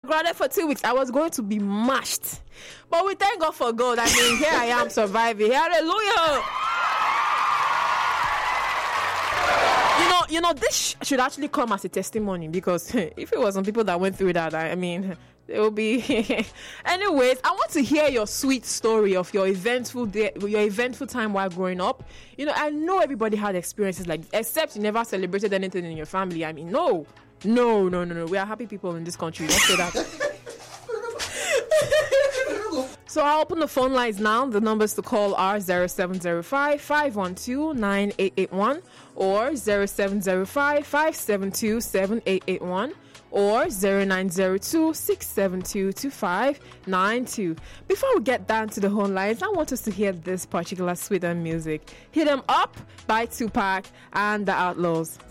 grounded for 2 weeks. I was going to be mashed. But we thank God for God. I mean, here I am surviving. Hallelujah. You know, this should actually come as a testimony, because if it wasn't people that went through that, I mean, it will be. Anyways, I want to hear your sweet story of your eventful day, your eventful time while growing up. You know, I know everybody had experiences like this, except you never celebrated anything in your family. I mean, no. We are happy people in this country. Don't say that. So I'll open the phone lines now. The numbers to call are 0705-512-9881 or 0705-572-7881 or 0902-672-2592. Before we get down to the phone lines, I want us to hear this particular sweet music. Hit 'Em Up by Tupac and the Outlaws.